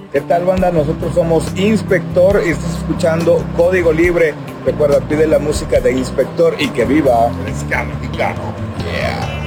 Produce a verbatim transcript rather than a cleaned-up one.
¿Qué tal, banda? Nosotros somos Inspector y estás escuchando Código Libre. Recuerda, pide la música de Inspector y que viva el ska mexicano. Yeah.